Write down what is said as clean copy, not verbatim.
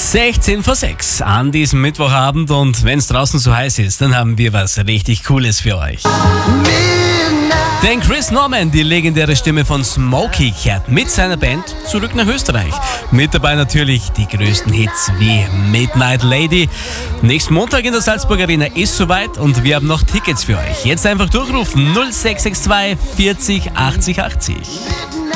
16 vor 6 an diesem Mittwochabend, und wenn es draußen so heiß ist, dann haben wir was richtig Cooles für euch. Denn Chris Norman, die legendäre Stimme von Smokey, kehrt mit seiner Band zurück nach Österreich. Mit dabei natürlich die größten Hits wie Midnight Lady. Nächsten Montag in der Salzburg Arena ist soweit und wir haben noch Tickets für euch. Jetzt einfach durchrufen 0662 40 80 80.